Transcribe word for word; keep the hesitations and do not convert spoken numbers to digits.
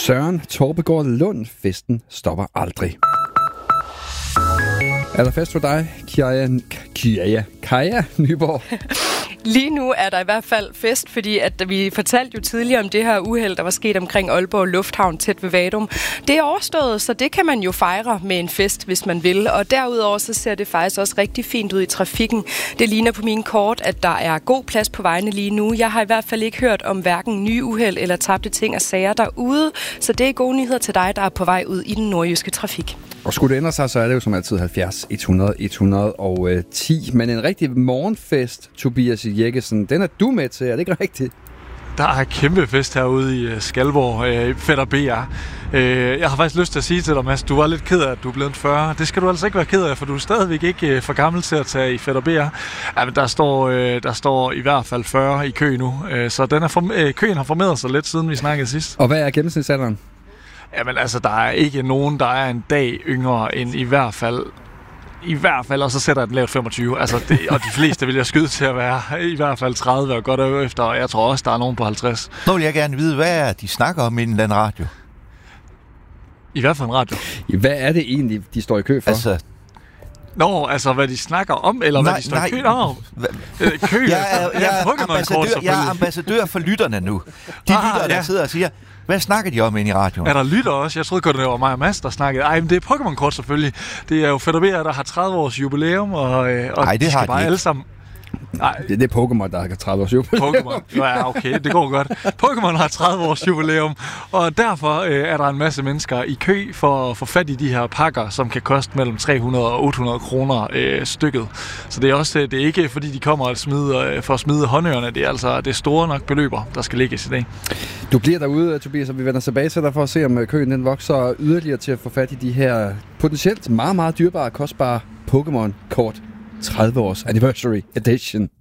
Søren Torpegaard Lund, festen stopper aldrig. Er der fest for dig, Kaja, Kaja, Kaja Nyborg? Lige nu er der i hvert fald fest, fordi at vi fortalte jo tidligere om det her uheld, der var sket omkring Aalborg Lufthavn tæt ved Vadum. Det er overstået, så det kan man jo fejre med en fest, hvis man vil. Og derudover så ser det faktisk også rigtig fint ud i trafikken. Det ligner på min kort, at der er god plads på vejene lige nu. Jeg har i hvert fald ikke hørt om hverken nye uheld eller tabte ting og sager derude. Så det er gode nyheder til dig, der er på vej ud i den nordjyske trafik. Og skulle det ændre sig, så er det jo som altid halvfjerds hundrede et hundrede og ti. Men en rigtig morgenfest, Tobias Jekkesen, den er du med til, er det ikke rigtigt? Der er kæmpe fest herude i Skalborg, øh, Fætter B R. Øh, jeg har faktisk lyst til at sige til dig, Mads, du var lidt ked af, at du er blevet fyrre. Det skal du altså ikke være ked af, for du er stadigvæk ikke øh, for gammel til at tage i Fætter B R. Ja, men der står, øh, der står i hvert fald fyrre i kø nu, øh, så den er form- øh, køen har formeret sig lidt, siden vi snakkede sidst. Og hvad er gennemsnitsalderen? Jamen altså, der er ikke nogen, der er en dag yngre end i hvert fald I hvert fald, og så sætter jeg den lavt femogtyve. Altså det, og de fleste vil jeg skyde til at være i hvert fald tredive og godt over efter, og jeg tror også, der er nogen på halvtreds. Nu vil jeg gerne vide, hvad er de snakker om i en eller anden radio? I hvert fald en radio. Hvad er det egentlig, de står i kø for? Altså... Nå, altså hvad de snakker om, eller nej, hvad de står nej. i kø om? Kø, jeg er, jeg, er ambassadør, jeg er ambassadør for lytterne nu. De ah, lyttere, der ja. sidder og siger, hvad snakker de om inde i radioen? Er der lytter også? Jeg troede godt, det var mig og Mads, der snakkede. Ej, men det er Pokémon-kort selvfølgelig. Det er jo Fætter B R, der har tredive års jubilæum, og, og Ej, det de skal har bare de alle sammen... Nej. Det, det er Pokémon, der har tredive års jubilæum. Pokémon. Ja, okay, det går godt. Pokémon har tredive års jubilæum, og derfor øh, er der en masse mennesker i kø for at få fat i de her pakker, som kan koste mellem tre hundrede og otte hundrede kroner øh, stykket. Så det er også det er ikke fordi de kommer at smide, øh, for at smide håndørerne. Det er altså det er store nok beløber, der skal ligges i dag. Du bliver derude, Tobias, og vi vender tilbage til dig for at se, om køen den vokser yderligere til at få fat i de her potentielt meget, meget dyrebare, kostbare Pokémon-kort. tredive års anniversary edition.